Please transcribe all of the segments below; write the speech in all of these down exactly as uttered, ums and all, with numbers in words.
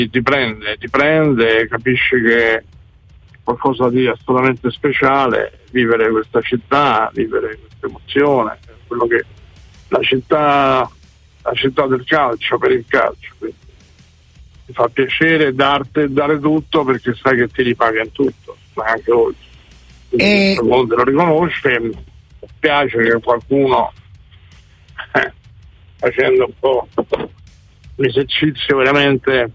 ti prende, ti prende, capisci che è qualcosa di assolutamente speciale vivere questa città, vivere questa emozione, quello che la città, la città del calcio, per il calcio. Quindi ti fa piacere darti, dare tutto, perché sai che ti ripaga in tutto, ma anche oltre. E... il mondo lo riconosce. Mi piace che qualcuno eh, facendo un po' un esercizio veramente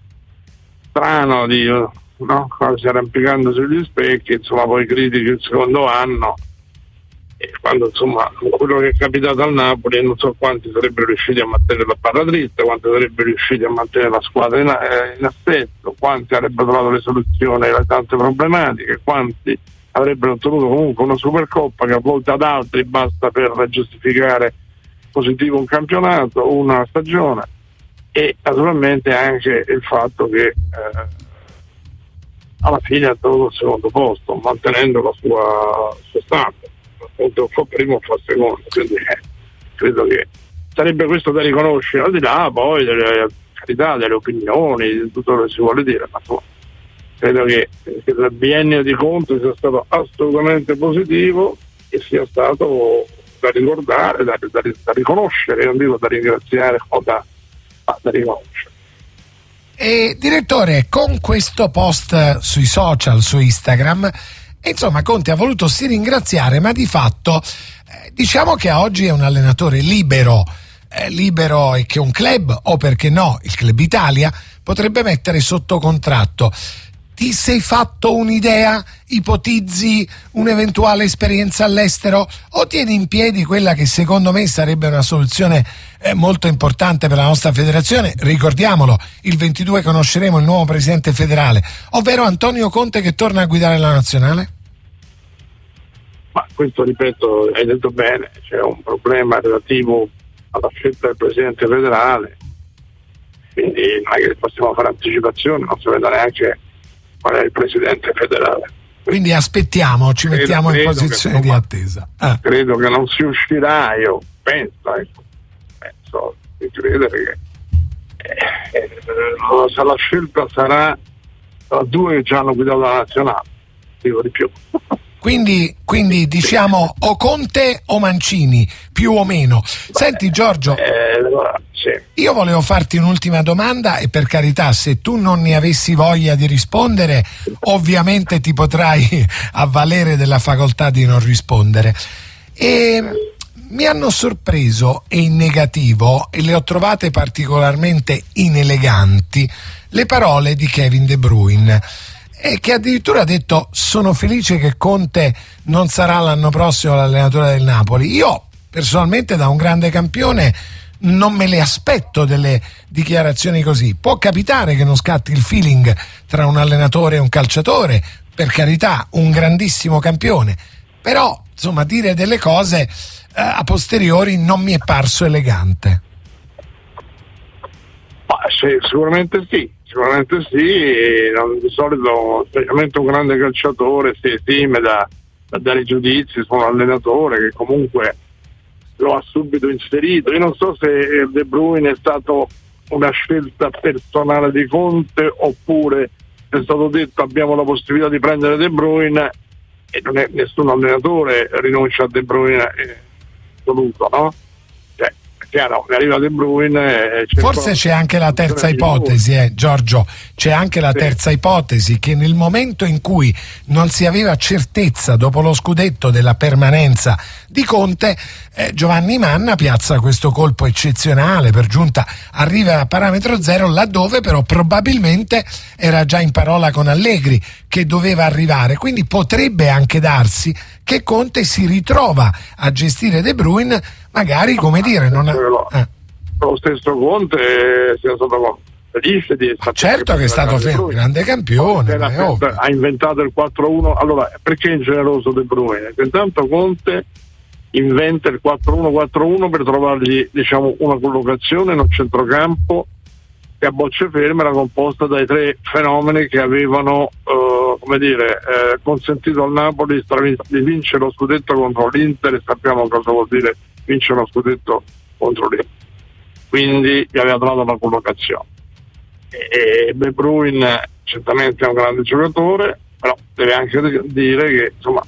strano di, no? Quasi arrampicando sugli specchi, insomma, poi critichi il secondo anno, e quando insomma quello che è capitato al Napoli, non so quanti sarebbero riusciti a mantenere la barra dritta, quanti sarebbero riusciti a mantenere la squadra in, eh, in assetto, quanti avrebbero trovato le soluzioni alle tante problematiche, quanti avrebbero ottenuto comunque una Supercoppa che a volte ad altri basta per giustificare positivo un campionato, una stagione, e naturalmente anche il fatto che eh, alla fine ha tenuto il secondo posto, mantenendo la sua, sua standard, appunto fa primo o fa secondo, quindi eh, credo che sarebbe questo da riconoscere, al di là poi delle carità, delle opinioni, di tutto quello che si vuole dire, ma insomma, credo che, che il biennio di Conte sia stato assolutamente positivo e sia stato da ricordare, da, da, da riconoscere, non dico da ringraziare o da, da riconoscere. E direttore, con questo post sui social, su Instagram, insomma Conte ha voluto sì ringraziare, ma di fatto eh, diciamo che oggi è un allenatore libero, eh, libero e che un club, o perché no il Club Italia, potrebbe mettere sotto contratto. Ti sei fatto un'idea? Ipotizzi un'eventuale esperienza all'estero o tieni in piedi quella che secondo me sarebbe una soluzione eh, molto importante per la nostra federazione? Ricordiamolo, il ventidue conosceremo il nuovo presidente federale, ovvero Antonio Conte, che torna a guidare la nazionale? Ma questo, ripeto, hai detto bene, c'è un problema relativo alla scelta del presidente federale, quindi non è che possiamo fare anticipazioni, non si vede neanche qual è il presidente federale. Quindi aspettiamo, ci credo, mettiamo in posizione che, di attesa. Ah. Credo che non si uscirà, io penso, ecco, penso di credere che eh, se la scelta sarà tra due che già hanno guidato la nazionale, dico di più. Quindi, quindi diciamo o Conte o Mancini, più o meno. Senti Giorgio, eh, allora, sì. Io volevo farti un'ultima domanda e per carità, se tu non ne avessi voglia di rispondere, ovviamente ti potrai avvalere della facoltà di non rispondere. E mi hanno sorpreso, e in negativo, e le ho trovate particolarmente ineleganti, le parole di Kevin De Bruyne, e che addirittura ha detto: sono felice che Conte non sarà l'anno prossimo l'allenatore del Napoli. Io personalmente, da un grande campione, non me le aspetto delle dichiarazioni così. Può capitare che non scatti il feeling tra un allenatore e un calciatore, per carità, un grandissimo campione, però insomma dire delle cose eh, a posteriori non mi è parso elegante. Ma sì, sicuramente sì, sicuramente sì, non, di solito specialmente un grande calciatore si esime da, da dare giudizi su un allenatore che comunque lo ha subito inserito. Io non so se De Bruyne è stato una scelta personale di Conte oppure è stato detto abbiamo la possibilità di prendere De Bruyne e non è nessun allenatore rinuncia a De Bruyne eh, assoluto, no? Cioè, è chiaro, mi arriva De Bruyne eh, forse c'è anche la terza ipotesi, eh, Giorgio, c'è anche la sì. terza ipotesi, che nel momento in cui non si aveva certezza dopo lo scudetto della permanenza di Conte, eh, Giovanni Manna piazza questo colpo eccezionale, per giunta arriva a parametro zero, laddove però probabilmente era già in parola con Allegri che doveva arrivare, quindi potrebbe anche darsi che Conte si ritrova a gestire De Bruyne, magari, come dire, non ha... Eh. Lo stesso Conte sia stato felice di essere, certo che è stato un grande campione, ha, ha inventato il quattro uno. Allora, perché è ingeneroso De Bruyne? Intanto Conte inventa il quattro uno quattro uno per trovargli, diciamo, una collocazione in un centrocampo che a bocce ferme era composta dai tre fenomeni che avevano eh, come dire eh, consentito al Napoli di vincere lo scudetto contro l'Inter, e sappiamo cosa vuol dire vincere lo scudetto contro l'Inter. Quindi gli aveva trovato una collocazione. e De Bruyne certamente è un grande giocatore, però deve anche dire che insomma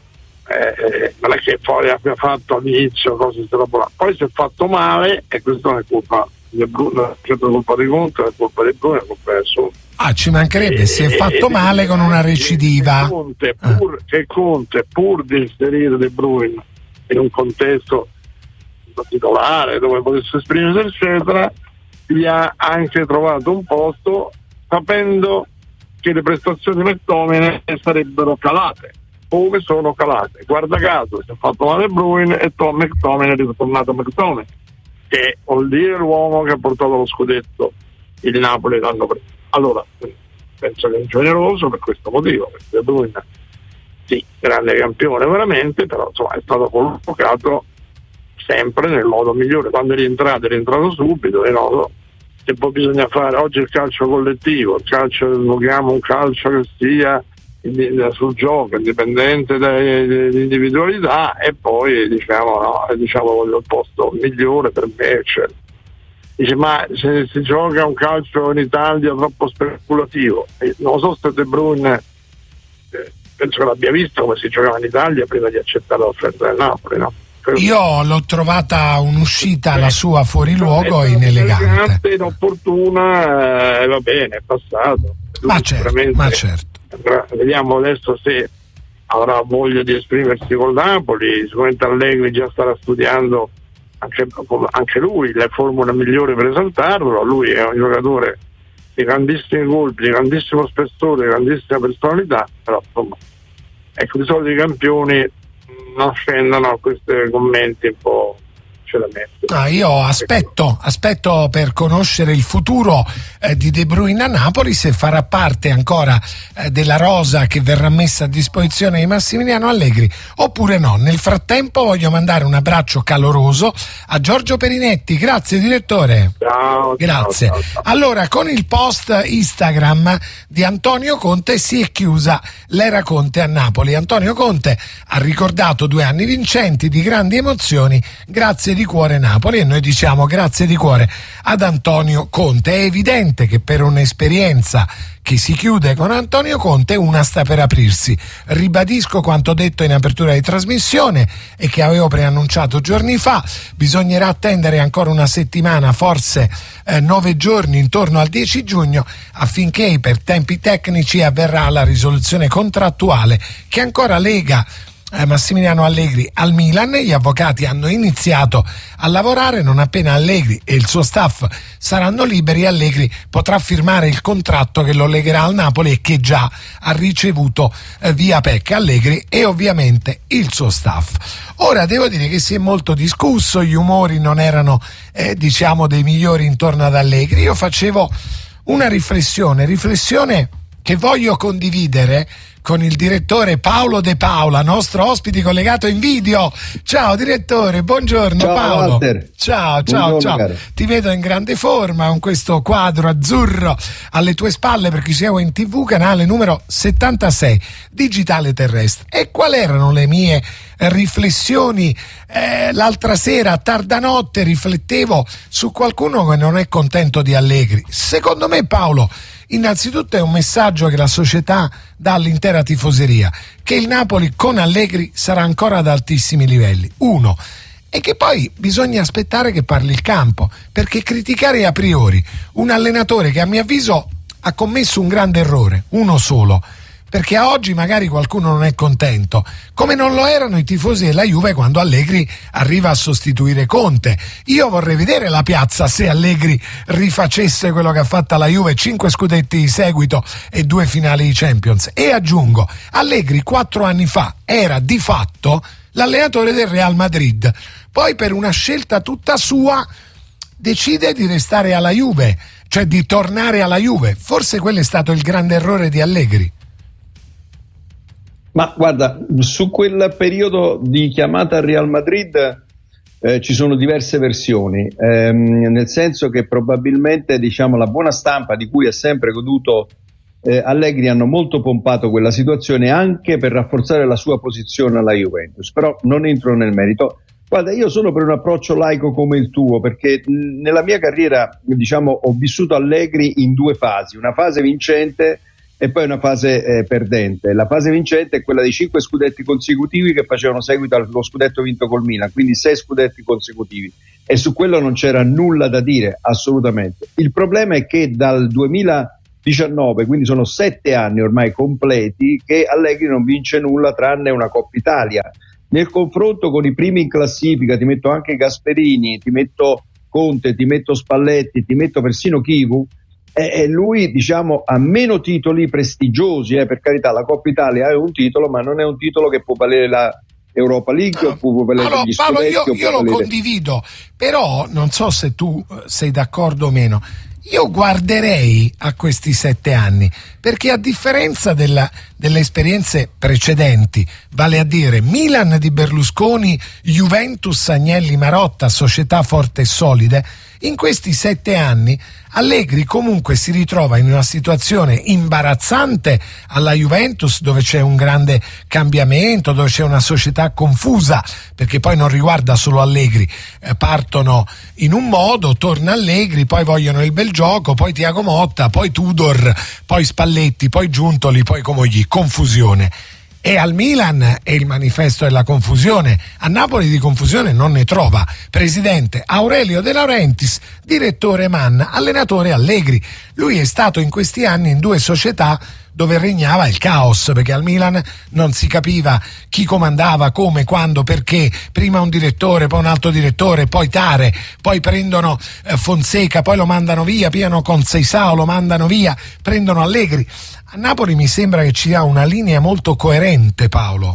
eh, non è che poi abbia fatto all'inizio cose straordinarie, poi si è fatto male e questo non è colpa di Bruyne, non è colpa di Conte, è colpa di Bruyne, è colpa del suo. Ah, ci mancherebbe, si è fatto e, male e, con una recidiva. Che Conte, pur, ah. che Conte, pur di inserire De Bruyne in un contesto particolare dove potesse esprimersi eccetera, gli ha anche trovato un posto sapendo che le prestazioni di McTominay sarebbero calate, come sono calate. Guarda caso, si è fatto male De Bruyne e Tom McTominay è ritornato McTominay, che vuol dire l'uomo che ha portato lo scudetto il Napoli l'anno prima. Allora, penso che è generoso per questo motivo, perché De Bruyne, sì, grande campione veramente, però insomma è stato collocato sempre nel modo migliore. Quando è rientrato, è rientrato subito, e no, che poi bisogna fare oggi il calcio collettivo, il calcio lo chiamo un calcio che sia sul gioco, indipendente dall'individualità, e poi diciamo no, diciamo voglio il posto migliore per me, eccetera. Dice ma se si gioca un calcio in Italia troppo speculativo, e non so se De Bruyne eh, penso che l'abbia visto come si giocava in Italia prima di accettare l'offerta del Napoli, no? Io l'ho trovata un'uscita la sua fuori luogo inelegante, inopportuna, eh, va bene, è passato. Ma certo, ma certo. Vediamo adesso se avrà voglia di esprimersi col Napoli. Sicuramente Allegri già starà studiando anche, anche lui le formule migliori per esaltarlo. Lui è un giocatore di grandissimi colpi, di grandissimo spessore, di grandissima personalità, però insomma, ecco, di solito i campioni non scendono a questi commenti un po' Ah, io aspetto, aspetto per conoscere il futuro eh, di De Bruyne a Napoli, se farà parte ancora eh, della rosa che verrà messa a disposizione di Massimiliano Allegri oppure no. Nel frattempo voglio mandare un abbraccio caloroso a Giorgio Perinetti. Grazie direttore. Ciao. Grazie. Ciao, ciao. Allora, con il post Instagram di Antonio Conte si è chiusa l'era Conte a Napoli. Antonio Conte ha ricordato due anni vincenti di grandi emozioni, grazie di cuore Napoli, e noi diciamo grazie di cuore ad Antonio Conte. È evidente che per un'esperienza che si chiude con Antonio Conte una sta per aprirsi. Ribadisco quanto detto in apertura di trasmissione e che avevo preannunciato giorni fa: bisognerà attendere ancora una settimana, forse eh, nove giorni, intorno al dieci giugno, affinché per tempi tecnici avverrà la risoluzione contrattuale che ancora lega Massimiliano Allegri al Milan. Gli avvocati hanno iniziato a lavorare. Non appena Allegri e il suo staff saranno liberi, Allegri potrà firmare il contratto che lo legherà al Napoli e che già ha ricevuto eh, via P E C, Allegri e ovviamente il suo staff. Ora devo dire che si è molto discusso, gli umori non erano eh, diciamo dei migliori intorno ad Allegri. Io facevo una riflessione riflessione che voglio condividere con il direttore Paolo De Paola, nostro ospite collegato in video. Ciao direttore, buongiorno. Ciao, Paolo. Walter. Ciao, ciao, buongiorno, ciao. Caro. Ti vedo in grande forma con questo quadro azzurro alle tue spalle, per chi segue in tivù, canale numero settantasei, digitale terrestre. E quali erano le mie riflessioni? Eh, l'altra sera a tarda notte riflettevo su qualcuno che non è contento di Allegri. Secondo me, Paolo, innanzitutto è un messaggio che la società dà all'intera tifoseria, che il Napoli con Allegri sarà ancora ad altissimi livelli. Uno, e che poi bisogna aspettare che parli il campo, perché criticare a priori un allenatore che a mio avviso ha commesso un grande errore, uno solo, perché a oggi magari qualcuno non è contento, come non lo erano i tifosi della Juve quando Allegri arriva a sostituire Conte. Io vorrei vedere la piazza se Allegri rifacesse quello che ha fatto la Juve, cinque scudetti di seguito e due finali di Champions. E aggiungo, Allegri quattro anni fa era di fatto l'allenatore del Real Madrid, poi per una scelta tutta sua decide di restare alla Juve, cioè di tornare alla Juve. Forse quello è stato il grande errore di Allegri. Ma guarda, su quel periodo di chiamata al Real Madrid eh, ci sono diverse versioni, ehm, nel senso che probabilmente, diciamo, la buona stampa di cui ha sempre goduto eh, Allegri hanno molto pompato quella situazione anche per rafforzare la sua posizione alla Juventus, però non entro nel merito. Guarda, io sono per un approccio laico come il tuo, perché nella mia carriera, diciamo, ho vissuto Allegri in due fasi, una fase vincente e poi una fase eh, perdente. La fase vincente è quella dei cinque scudetti consecutivi che facevano seguito allo scudetto vinto col Milan, quindi sei scudetti consecutivi, e su quello non c'era nulla da dire, assolutamente. Il problema è che dal duemiladiciannove, quindi sono sette anni ormai completi, che Allegri non vince nulla tranne una Coppa Italia. Nel confronto con i primi in classifica ti metto anche Gasperini, ti metto Conte, ti metto Spalletti, ti metto persino Chivu, e lui, diciamo, ha meno titoli prestigiosi, eh, per carità, la Coppa Italia è un titolo, ma non è un titolo che può valere la Europa League, no, o può valere allora, gli Paolo, scudetti, io, io lo valere... condivido, però non so se tu sei d'accordo o meno. Io guarderei a questi sette anni, perché a differenza della, delle esperienze precedenti, vale a dire Milan di Berlusconi, Juventus Agnelli Marotta, società forte e solide, in questi sette anni Allegri comunque si ritrova in una situazione imbarazzante alla Juventus, dove c'è un grande cambiamento, dove c'è una società confusa, perché poi non riguarda solo Allegri, eh, partono in un modo, torna Allegri, poi vogliono il bel gioco, poi Thiago Motta, poi Tudor, poi Spalletti, poi Giuntoli, poi Comogli, confusione. E al Milan è il manifesto della confusione, a Napoli di confusione non ne trova. Presidente Aurelio De Laurentiis, direttore Mann, allenatore Allegri. Lui è stato in questi anni in due società dove regnava il caos, perché al Milan non si capiva chi comandava, come, quando, perché, prima un direttore, poi un altro direttore, poi Tare, poi prendono eh, Fonseca, poi lo mandano via, piano con Seisao lo mandano via, prendono Allegri. A Napoli mi sembra che ci sia una linea molto coerente, Paolo.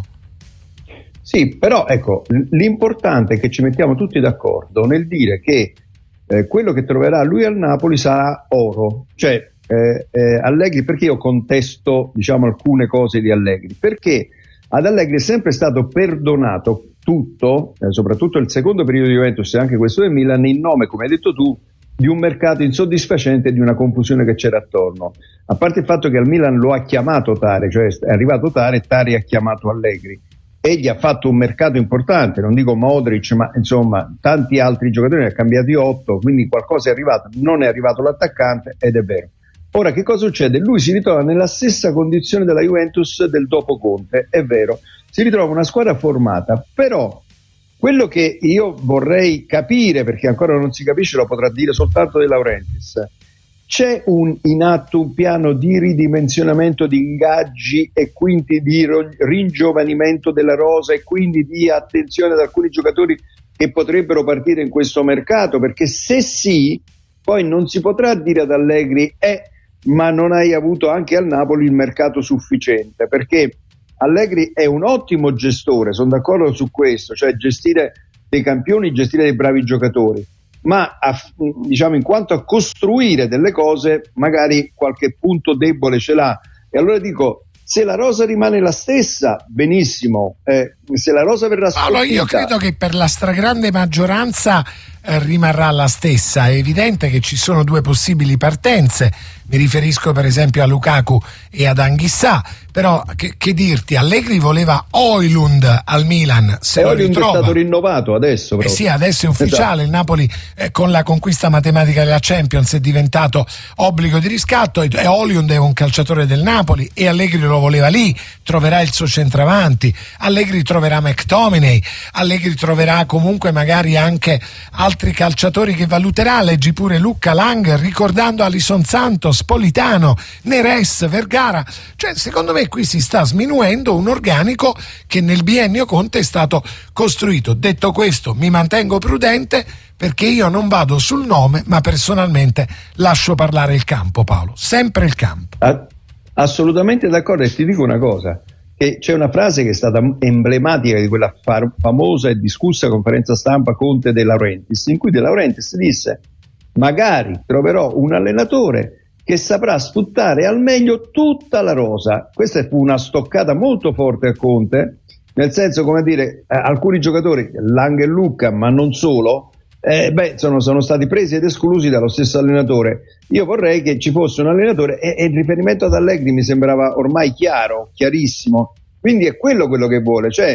Sì, però ecco, l'importante è che ci mettiamo tutti d'accordo nel dire che eh, quello che troverà lui al Napoli sarà oro, cioè eh, eh, Allegri, perché io contesto, diciamo, alcune cose di Allegri, perché ad Allegri è sempre stato perdonato tutto, eh, soprattutto il secondo periodo di Juventus e anche questo del Milan, in nome, come hai detto tu, di un mercato insoddisfacente e di una confusione che c'era attorno. A parte il fatto che al Milan lo ha chiamato Tare, cioè è arrivato Tare, Tare ha chiamato Allegri e gli ha fatto un mercato importante, non dico Modric, ma insomma tanti altri giocatori, ne ha cambiati otto, quindi qualcosa è arrivato, non è arrivato l'attaccante, ed è vero. Ora che cosa succede? Lui si ritrova nella stessa condizione della Juventus del dopo Conte, è vero, si ritrova una squadra formata, però quello che io vorrei capire, perché ancora non si capisce, lo potrà dire soltanto De Laurentiis, c'è un, in atto un piano di ridimensionamento di ingaggi e quindi di ro- ringiovanimento della rosa e quindi di attenzione ad alcuni giocatori che potrebbero partire in questo mercato, perché se sì, poi non si potrà dire ad Allegri eh, ma non hai avuto anche al Napoli il mercato sufficiente, perché Allegri è un ottimo gestore, sono d'accordo su questo, cioè gestire dei campioni, gestire dei bravi giocatori, ma a, diciamo in quanto a costruire delle cose magari qualche punto debole ce l'ha, e allora dico, se la rosa rimane la stessa, benissimo, eh, se la rosa verrà sconfitta... Allora io credo che per la stragrande maggioranza eh, rimarrà la stessa. È evidente che ci sono due possibili partenze, mi riferisco per esempio a Lukaku e ad Anghissà, però che, che dirti, Allegri voleva Højlund al Milan, se e lo Højlund ritrova. è stato rinnovato adesso. Eh sì, adesso è ufficiale, esatto. Il Napoli eh, con la conquista matematica della Champions è diventato obbligo di riscatto, e Højlund è un calciatore del Napoli e Allegri lo voleva lì, troverà il suo centravanti, Allegri troverà McTominay, Allegri troverà comunque magari anche altri calciatori che valuterà, leggi pure Luca Lang, ricordando Alisson Santos, Politano, Neres, Vergara, cioè secondo me qui si sta sminuendo un organico che nel biennio Conte è stato costruito. Detto questo, mi mantengo prudente perché io non vado sul nome, ma personalmente lascio parlare il campo, Paolo, sempre il campo. Assolutamente d'accordo, e ti dico una cosa, che c'è una frase che è stata emblematica di quella far- famosa e discussa conferenza stampa Conte De Laurentiis, in cui De Laurentiis disse: magari troverò un allenatore che saprà sfruttare al meglio tutta la rosa. Questa fu una stoccata molto forte a Conte, nel senso, come dire, eh, alcuni giocatori, Lang e Lucca, ma non solo, eh, beh, sono, sono stati presi ed esclusi dallo stesso allenatore. Io vorrei che ci fosse un allenatore, e, e il riferimento ad Allegri mi sembrava ormai chiaro, chiarissimo, quindi è quello quello che vuole, cioè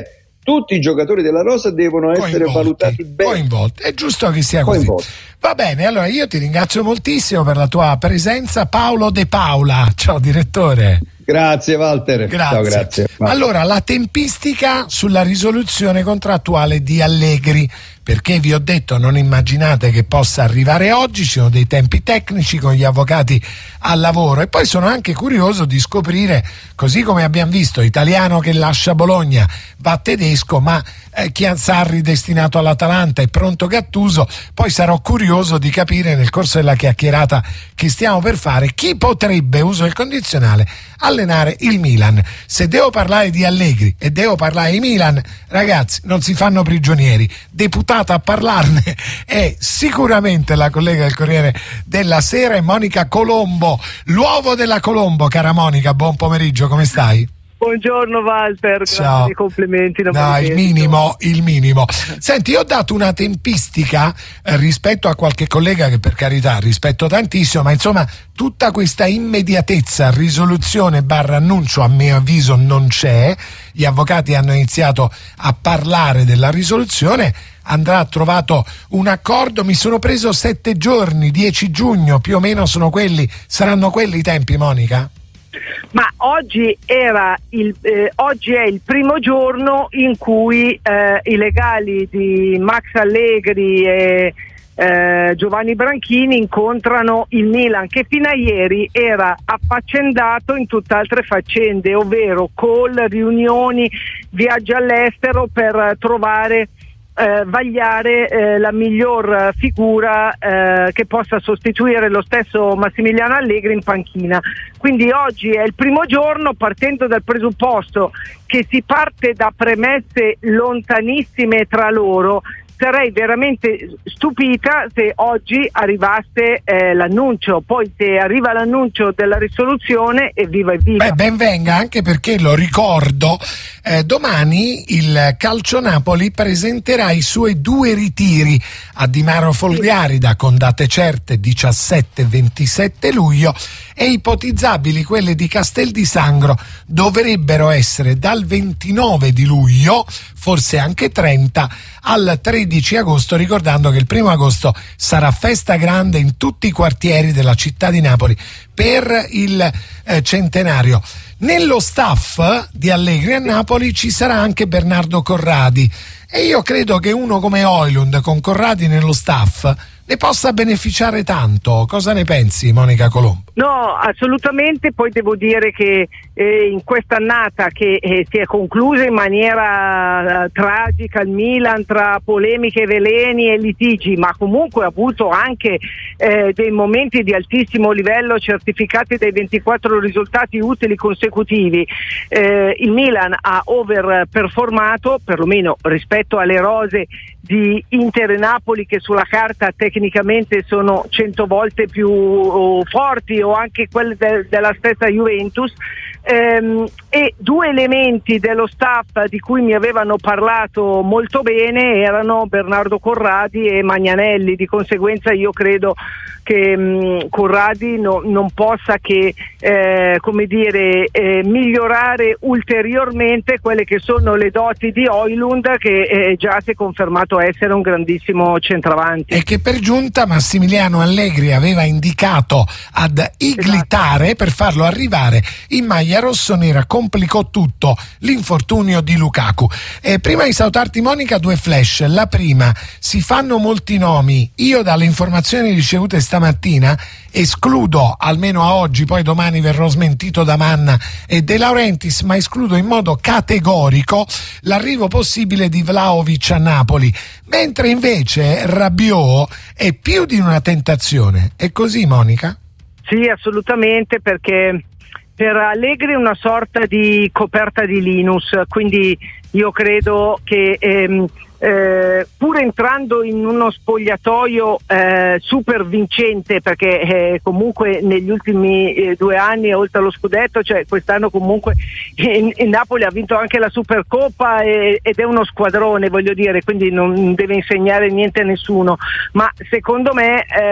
tutti i giocatori della rosa devono essere coinvolti, valutati bene. Coinvolti. È giusto che sia così. Coinvolti. Va bene, allora io ti ringrazio moltissimo per la tua presenza. Paolo De Paula, ciao direttore. Grazie Walter. Grazie. Ciao, grazie. Allora, la tempistica sulla risoluzione contrattuale di Allegri, perché vi ho detto non immaginate che possa arrivare oggi, ci sono dei tempi tecnici con gli avvocati al lavoro, e poi sono anche curioso di scoprire, così come abbiamo visto, italiano che lascia Bologna va tedesco, ma eh, Chiansarri destinato all'Atalanta e pronto Gattuso. Poi sarò curioso di capire nel corso della chiacchierata che stiamo per fare chi potrebbe, uso il condizionale, allenare il Milan. Se devo parlare di Allegri e devo parlare di Milan, ragazzi, non si fanno prigionieri. Deputata a parlarne è sicuramente la collega del Corriere della Sera, Monica Colombo, l'uovo della Colombo. Cara Monica, buon pomeriggio, come stai? Buongiorno Walter, ciao. Grazie, complimenti. No, il minimo, il minimo. Senti, io ho dato una tempistica eh, rispetto a qualche collega che, per carità, rispetto tantissimo, ma insomma tutta questa immediatezza, risoluzione barra annuncio, a mio avviso non c'è. Gli avvocati hanno iniziato a parlare della risoluzione, andrà trovato un accordo. Mi sono preso sette giorni, dieci giugno più o meno sono quelli, saranno quelli i tempi, Monica? Ma oggi era il eh, oggi è il primo giorno in cui eh, i legali di Max Allegri e eh, Giovanni Branchini incontrano il Milan, che fino a ieri era affaccendato in tutt'altre faccende, ovvero call, riunioni, viaggi all'estero per trovare Eh, vagliare eh, la miglior figura eh, che possa sostituire lo stesso Massimiliano Allegri in panchina. Quindi oggi è il primo giorno, partendo dal presupposto che si parte da premesse lontanissime tra loro. Sarei veramente stupita se oggi arrivasse eh, l'annuncio. Poi se arriva l'annuncio della risoluzione, evviva evviva. Beh, ben venga, anche perché lo ricordo, eh, domani il Calcio Napoli presenterà i suoi due ritiri a Di Maro Folgarida con date certe diciassette e ventisette luglio, e ipotizzabili quelle di Castel di Sangro dovrebbero essere dal ventinove di luglio, forse anche trenta, al tredici agosto, ricordando che il primo agosto sarà festa grande in tutti i quartieri della città di Napoli per il eh, centenario. Nello staff di Allegri a Napoli ci sarà anche Bernardo Corradi, e io credo che uno come Højlund con Corradi nello staff ne possa beneficiare tanto. Cosa ne pensi, Monica Colombo? No, assolutamente. Poi devo dire che eh, in questa annata che eh, si è conclusa in maniera eh, tragica il Milan, tra polemiche, veleni e litigi, ma comunque ha avuto anche eh, dei momenti di altissimo livello certificati dai ventiquattro risultati utili consecutivi. Eh, il Milan ha overperformato, perlomeno rispetto alle rose di Inter e Napoli, che sulla carta tecnicamente sono cento volte più oh, forti, o anche quelle de- della stessa Juventus. Ehm, e due elementi dello staff di cui mi avevano parlato molto bene erano Bernardo Corradi e Magnanelli. Di conseguenza io credo che mh, Corradi no, non possa che eh, come dire eh, migliorare ulteriormente quelle che sono le doti di Højlund, che eh, già si è confermato essere un grandissimo centravanti, e che per giunta Massimiliano Allegri aveva indicato ad Iglitare, esatto, per farlo arrivare in maglia rossonera. Complicò tutto l'infortunio di Lukaku. E prima di salutarti, Monica, due flash. La prima: si fanno molti nomi. Io dalle informazioni ricevute stamattina escludo, almeno a oggi, poi domani verrò smentito da Manna e De Laurentiis, ma escludo in modo categorico l'arrivo possibile di Vlahovic a Napoli, mentre invece Rabiot è più di una tentazione. È così, Monica? Sì, assolutamente, perché per Allegri è una sorta di coperta di Linus, quindi io credo che ehm, eh, pur entrando in uno spogliatoio eh, super vincente, perché eh, comunque negli ultimi eh, due anni, oltre allo scudetto, cioè quest'anno comunque in, in Napoli ha vinto anche la Supercoppa e, ed è uno squadrone, voglio dire, quindi non deve insegnare niente a nessuno, ma secondo me ehm,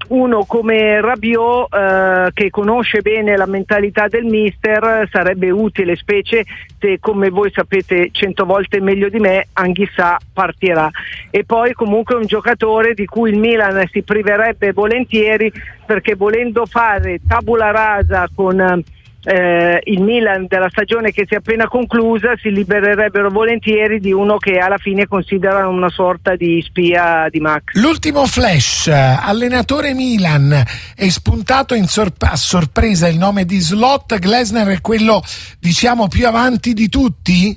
uno come Rabiot, eh, che conosce bene la mentalità del mister, sarebbe utile, specie se, come voi sapete cento volte meglio di me, Anguissa partirà. E poi comunque un giocatore di cui il Milan si priverebbe volentieri, perché volendo fare tabula rasa con Eh, il Milan della stagione che si è appena conclusa, si libererebbero volentieri di uno che alla fine considera una sorta di spia di Max. L'ultimo flash, allenatore Milan, è spuntato in sor- a sorpresa il nome di Slot. Glasner è quello, diciamo, più avanti di tutti?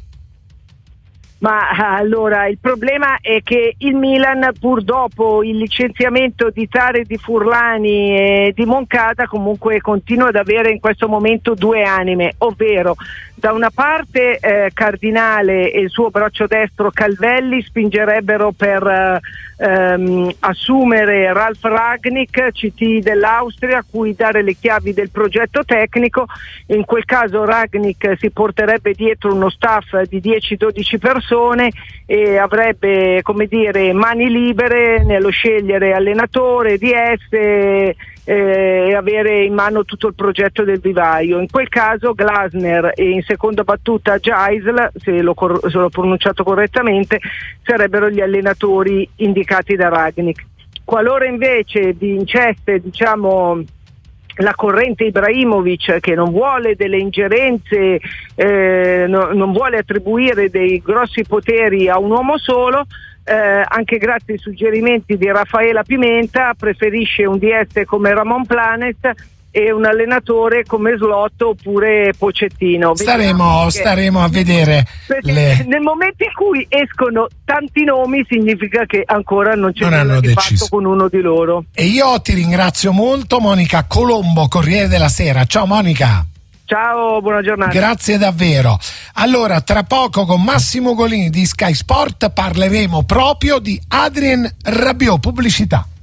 Ma allora il problema è che il Milan, pur dopo il licenziamento di Tare, di Furlani e di Moncada, comunque continua ad avere in questo momento due anime, ovvero da una parte eh, Cardinale e il suo braccio destro Calvelli spingerebbero per ehm, assumere Ralf Rangnick, C T dell'Austria, a cui dare le chiavi del progetto tecnico. In quel caso Rangnick si porterebbe dietro uno staff di dieci dodici persone e avrebbe, come dire, mani libere nello scegliere allenatore, D S e eh, avere in mano tutto il progetto del vivaio. In quel caso Glasner e in seconda battuta Geisel, se l'ho, cor- se l'ho pronunciato correttamente, sarebbero gli allenatori indicati da Rangnick. Qualora invece vincesse, diciamo, la corrente Ibrahimovic, che non vuole delle ingerenze, eh, no, non vuole attribuire dei grossi poteri a un uomo solo, eh, anche grazie ai suggerimenti di Raffaella Pimenta, preferisce un D S come Ramon Planet e un allenatore come Slot oppure Pochettino. Staremo, che, staremo a vedere. Le... Nel momento in cui escono tanti nomi significa che ancora non c'è nulla di fatto con uno di loro. E io ti ringrazio molto, Monica Colombo, Corriere della Sera. Ciao Monica. Ciao, buona giornata. Grazie davvero. Allora, tra poco con Massimo Golini di Sky Sport parleremo proprio di Adrien Rabiot. Pubblicità.